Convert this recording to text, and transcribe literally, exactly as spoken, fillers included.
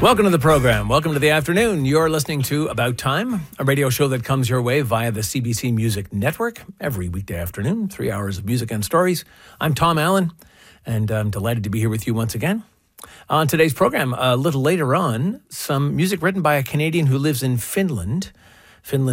Welcome to the program. Welcome to the afternoon. You're listening to About Time, a radio show that comes your way via the C B C Music Network every weekday afternoon, three hours of music and stories. I'm Tom Allen, and I'm delighted to be here with you once again. On today's program, a little later on, some music written by a Canadian who lives in Finland. Finland